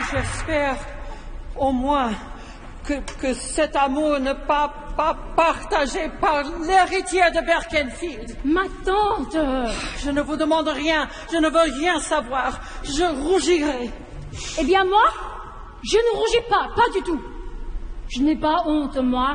J'espère au moins que cet amour n'est pas partagé par l'héritière de Berkenfield. Ma tante! Je ne vous demande rien, je ne veux rien savoir. Je rougirai. Eh bien moi, je ne rougis pas du tout. Je n'ai pas honte, moi,